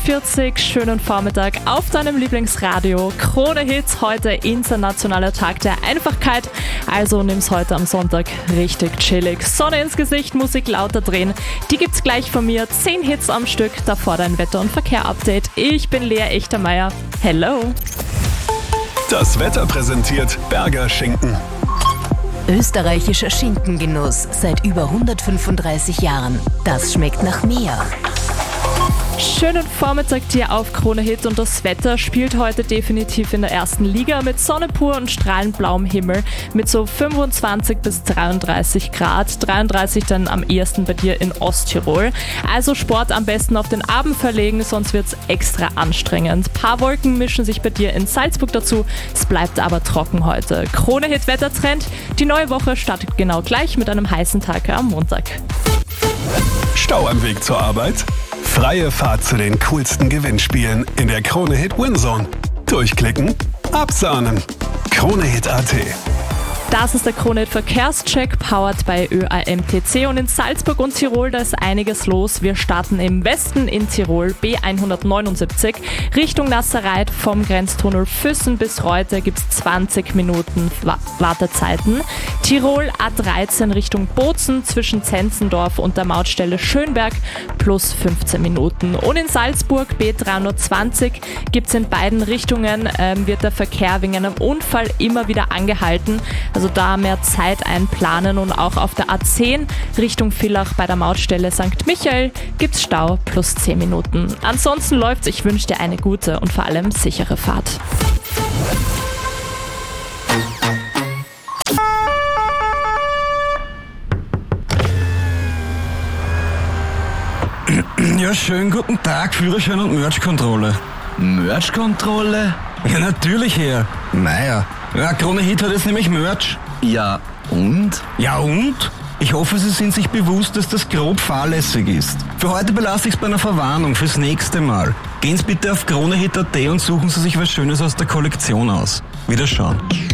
7:41 Uhr, schönen Vormittag auf deinem Lieblingsradio. Krone Hits, heute internationaler Tag der Einfachkeit. Also nimm's heute am Sonntag richtig chillig. Sonne ins Gesicht, Musik lauter drehen. Die gibt's gleich von mir. 10 Hits am Stück, davor dein Wetter- und Verkehr-Update. Ich bin Lea Echtermeier. Hello! Das Wetter präsentiert Berger Schinken. Österreichischer Schinkengenuss seit über 135 Jahren. Das schmeckt nach mehr. Schönen Vormittag dir auf Krone Hit, und das Wetter spielt heute definitiv in der ersten Liga mit Sonne pur und strahlend blauem Himmel mit so 25 bis 33 Grad. 33 dann am ehesten bei dir in Osttirol. Also Sport am besten auf den Abend verlegen, sonst wird's extra anstrengend. Paar Wolken mischen sich bei dir in Salzburg dazu, es bleibt aber trocken heute. Krone Hit Wettertrend, die neue Woche startet genau gleich mit einem heißen Tag am Montag. Stau am Weg zur Arbeit? Freie Fahrt zu den coolsten Gewinnspielen in der Krone Hit Winzone. Durchklicken, absahnen. KroneHit.at. Das ist der Krone Hit Verkehrscheck, powered bei ÖAMTC, und in Salzburg und Tirol, da ist einiges los. Wir starten im Westen in Tirol, B179, Richtung Nasserreit, vom Grenztunnel Füssen bis Reute gibt's 20 Minuten Wartezeiten. Tirol A13 Richtung Bozen zwischen Zenzendorf und der Mautstelle Schönberg plus 15 Minuten. Und in Salzburg B320 gibt's in beiden Richtungen, wird der Verkehr wegen einem Unfall immer wieder angehalten. Also da mehr Zeit einplanen, und auch auf der A10 Richtung Villach bei der Mautstelle St. Michael gibt's Stau plus 10 Minuten. Ansonsten läuft's, ich wünsche dir eine gute und vor allem sichere Fahrt. Ja, schönen guten Tag, Führerschein und Merch-Kontrolle. Merch-Kontrolle? Ja, natürlich, Herr. Naja, Krone Hit hat jetzt nämlich Merch. Ja, und? Ja, und? Ich hoffe, Sie sind sich bewusst, dass das grob fahrlässig ist. Für heute belasse ich es bei einer Verwarnung fürs nächste Mal. Gehen Sie bitte auf KroneHit.at und suchen Sie sich was Schönes aus der Kollektion aus. Wiederschauen.